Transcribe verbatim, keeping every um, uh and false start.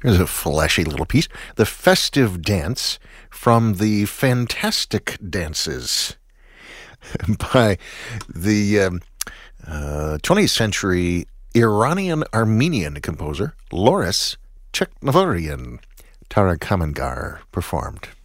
Here's a fleshy little piece. The Festive Dance from the Fantastic Dances by the um, uh, twentieth century Iranian-Armenian composer Loris Chekhnavarian. Tara Kamangar performed.